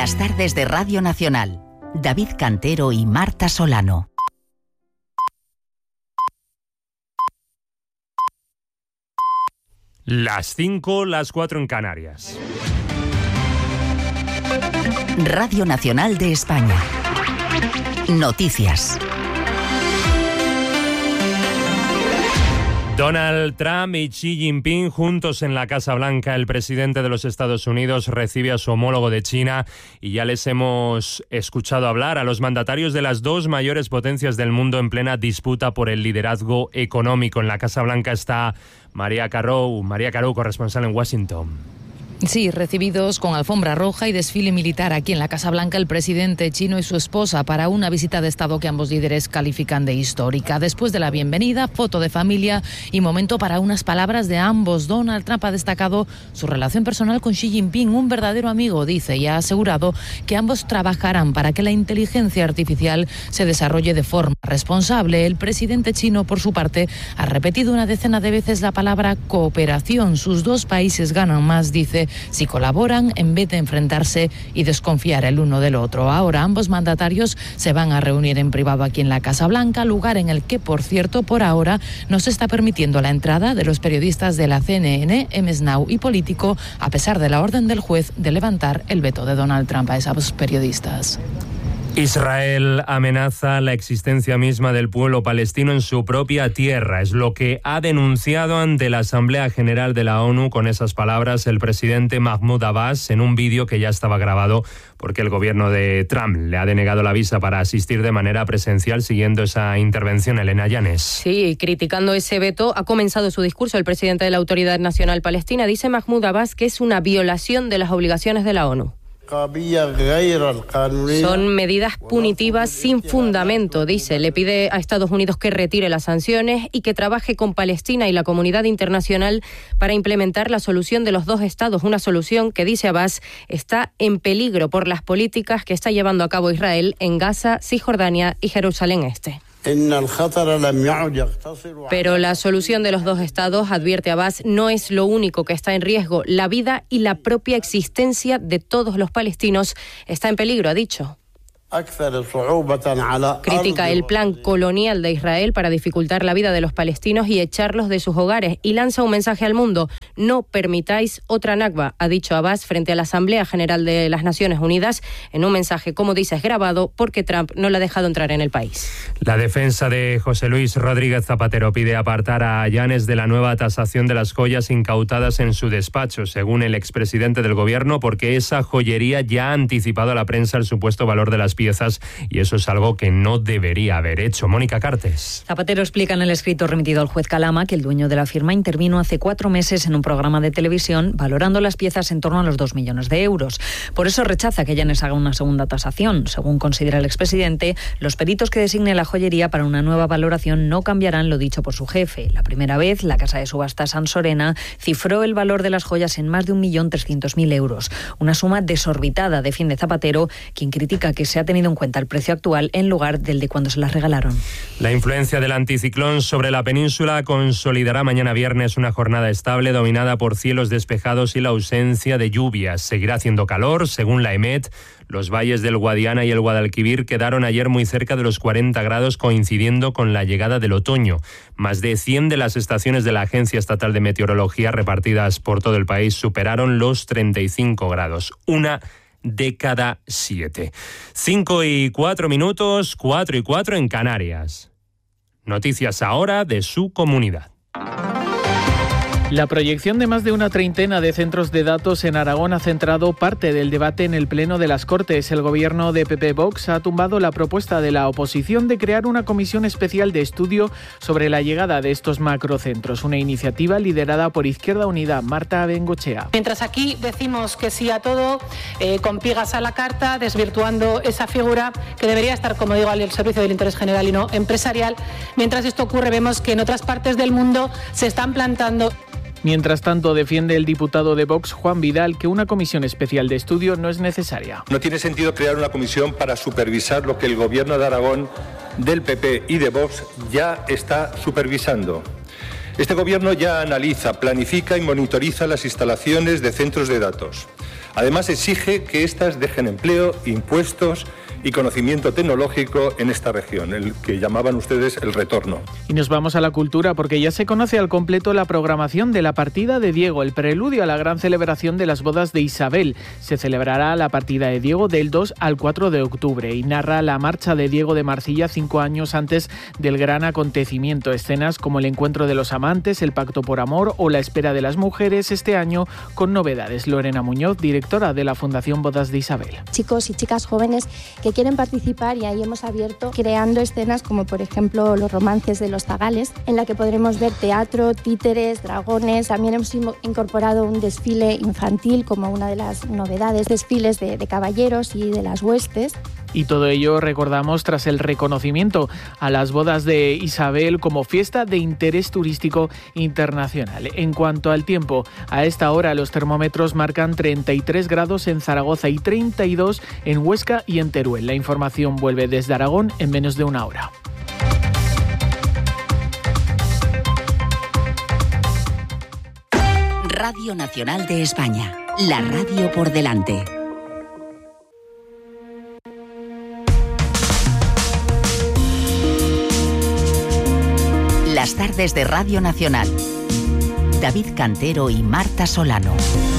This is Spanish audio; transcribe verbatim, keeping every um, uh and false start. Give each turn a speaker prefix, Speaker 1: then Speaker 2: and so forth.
Speaker 1: Las tardes de Radio Nacional. David Cantero y Marta Solano.
Speaker 2: Las cinco, las cuatro en Canarias.
Speaker 1: Radio Nacional de España. Noticias.
Speaker 2: Donald Trump y Xi Jinping juntos en la Casa Blanca. El presidente de los Estados Unidos recibe a su homólogo de China y ya les hemos escuchado hablar a los mandatarios de las dos mayores potencias del mundo en plena disputa por el liderazgo económico. En la Casa Blanca está María Carou, María Carou, corresponsal en Washington.
Speaker 3: Sí, recibidos con alfombra roja y desfile militar aquí en la Casa Blanca el presidente chino y su esposa para una visita de Estado que ambos líderes califican de histórica. Después de la bienvenida, foto de familia y momento para unas palabras de ambos. Donald Trump ha destacado su relación personal con Xi Jinping, un verdadero amigo, dice, y ha asegurado que ambos trabajarán para que la inteligencia artificial se desarrolle de forma responsable. El presidente chino, por su parte, ha repetido una decena de veces la palabra cooperación. Sus dos países ganan más, dice, si colaboran en vez de enfrentarse y desconfiar el uno del otro. Ahora ambos mandatarios se van a reunir en privado aquí en la Casa Blanca, lugar en el que, por cierto, por ahora no se está permitiendo la entrada de los periodistas de la C N N, M S Now y Político, a pesar de la orden del juez de levantar el veto de Donald Trump a esos periodistas.
Speaker 2: Israel amenaza la existencia misma del pueblo palestino en su propia tierra. Es lo que ha denunciado ante la Asamblea General de la ONU con esas palabras el presidente Mahmoud Abbas en un vídeo que ya estaba grabado porque el gobierno de Trump le ha denegado la visa para asistir de manera presencial siguiendo esa intervención. Elena Llanes.
Speaker 4: Sí, criticando ese veto ha comenzado su discurso el presidente de la Autoridad Nacional Palestina. Dice Mahmoud Abbas que es una violación de las obligaciones de la ONU. Son medidas punitivas sin fundamento, dice. Le pide a Estados Unidos que retire las sanciones y que trabaje con Palestina y la comunidad internacional para implementar la solución de los dos estados. Una solución que, dice Abbas, está en peligro por las políticas que está llevando a cabo Israel en Gaza, Cisjordania y Jerusalén Este. Pero la solución de los dos estados, advierte Abbas, no es lo único que está en riesgo. La vida y la propia existencia de todos los palestinos está en peligro, ha dicho. Critica el plan colonial de Israel para dificultar la vida de los palestinos y echarlos de sus hogares y lanza un mensaje al mundo. No permitáis otra Nakba, ha dicho Abbas frente a la Asamblea General de las Naciones Unidas en un mensaje, como dices, grabado porque Trump no le ha dejado entrar en el país.
Speaker 2: La defensa de José Luis Rodríguez Zapatero pide apartar a Llanes de la nueva tasación de las joyas incautadas en su despacho, según el expresidente del gobierno, porque esa joyería ya ha anticipado a la prensa el supuesto valor de las piezas y eso es algo que no debería haber hecho. Mónica Cartes.
Speaker 5: Zapatero explica en el escrito remitido al juez Calama que el dueño de la firma intervino hace cuatro meses en un programa de televisión valorando las piezas en torno a los dos millones de euros. Por eso rechaza que Llanes haga una segunda tasación. Según considera el expresidente, los peritos que designe la joyería para una nueva valoración no cambiarán lo dicho por su jefe. La primera vez, la casa de subastas San Sorena cifró el valor de las joyas en más de un millón trescientos mil euros. Una suma desorbitada, defiende Zapatero, quien critica que se ha tenido en cuenta el precio actual en lugar del de cuando se las regalaron.
Speaker 2: La influencia del anticiclón sobre la península consolidará mañana viernes una jornada estable dominada por cielos despejados y la ausencia de lluvias. Seguirá haciendo calor, según la EMET. Los valles del Guadiana y el Guadalquivir quedaron ayer muy cerca de los cuarenta grados, coincidiendo con la llegada del otoño. Más de cien de las estaciones de la Agencia Estatal de Meteorología repartidas por todo el país superaron los treinta y cinco grados. Una de cada siete. Cinco y cuatro minutos, cuatro y cuatro en Canarias. Noticias ahora de su comunidad.
Speaker 6: La proyección de más de una treintena de centros de datos en Aragón ha centrado parte del debate en el Pleno de las Cortes. El gobierno de P P Vox ha tumbado la propuesta de la oposición de crear una comisión especial de estudio sobre la llegada de estos macrocentros, una iniciativa liderada por Izquierda Unida. Marta Bengochea.
Speaker 7: Mientras aquí decimos que sí a todo, eh, con piegas a la carta, desvirtuando esa figura que debería estar, como digo, al servicio del interés general y no empresarial, mientras esto ocurre vemos que en otras partes del mundo se están plantando.
Speaker 6: Mientras tanto, defiende el diputado de Vox, Juan Vidal, que una comisión especial de estudio no es necesaria.
Speaker 8: No tiene sentido crear una comisión para supervisar lo que el gobierno de Aragón, del P P y de Vox ya está supervisando. Este gobierno ya analiza, planifica y monitoriza las instalaciones de centros de datos. Además, exige que éstas dejen empleo, impuestos y conocimiento tecnológico en esta región, el que llamaban ustedes el retorno.
Speaker 6: Y nos vamos a la cultura porque ya se conoce al completo la programación de la partida de Diego, el preludio a la gran celebración de las bodas de Isabel. Se celebrará la partida de Diego del dos al cuatro de octubre y narra la marcha de Diego de Marcilla cinco años antes del gran acontecimiento. Escenas como el encuentro de los amantes, el pacto por amor o la espera de las mujeres, este año con novedades. Lorena Muñoz, directora de la Fundación Bodas de Isabel.
Speaker 9: Chicos y chicas jóvenes que quieren participar, y ahí hemos abierto creando escenas como por ejemplo los romances de los zagales, en la que podremos ver teatro, títeres, dragones. También hemos incorporado un desfile infantil como una de las novedades, desfiles de, de caballeros y de las huestes.
Speaker 6: Y todo ello, recordamos, tras el reconocimiento a las bodas de Isabel como fiesta de interés turístico internacional. En cuanto al tiempo, a esta hora los termómetros marcan treinta y tres grados en Zaragoza y treinta y dos en Huesca y en Teruel. La información vuelve desde Aragón en menos de una hora.
Speaker 1: Radio Nacional de España, la radio por delante. Las tardes de Radio Nacional. David Cantero y Marta Solano.